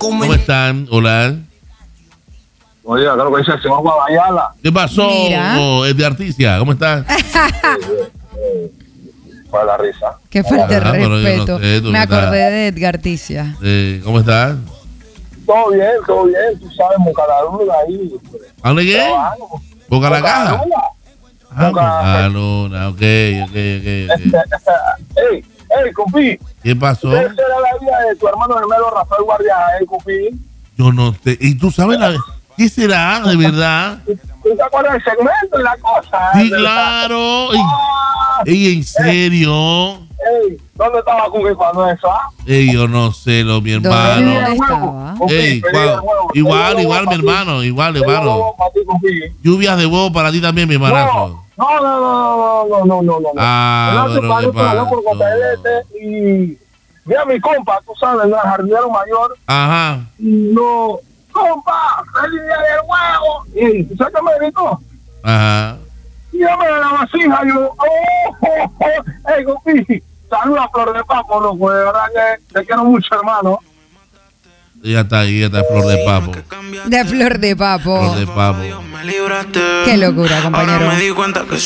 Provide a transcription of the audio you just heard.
¿Cómo están? Hola. Oye, creo que dice el señor Guadayala. ¿Qué pasó, Edgar Articia? ¿Cómo estás? Para la risa. Qué falta de pero yo respeto. no sé, tú Me no acordé estás. de Edgar Ticia. ¿Cómo estás? Todo bien, tú sabes, Bucaramanga ahí. ¿Hable qué? Trabajando. ¿Boca la caja? Bucaramanga. Luna, ok. Ey, compi. ¿Qué pasó? ¿Qué será la vida de tu hermano gemelo Rafael Guardia, compi? Yo no sé. ¿Y tú sabes qué será, de verdad? ¿Tú te acuerdas del segmento y la cosa? Sí, claro. Ey, ¿en serio? Ey, ¿dónde estaba Cookie cuando eso, Yo no sé, mi ¿Dónde hermano. estaba? Ey, igual, mi hermano. Igual, hermano. Lluvias de huevo para ti también, mi hermanazo. No. Ah, pero ¿qué pasa? Y vi a mi compa, tú sabes, el jardinero mayor. Ajá. No, compa, feliz día del huevo. Y ¿tú sabes qué me gritó? Ajá. Y yo me la vasija, yo, hey, compi, saluda a Flor de Papo, loco, de verdad que te quiero mucho, hermano. Ya está ahí, está Flor de Papo. De Flor de Papo. Flor de Papo. Qué locura, compañero.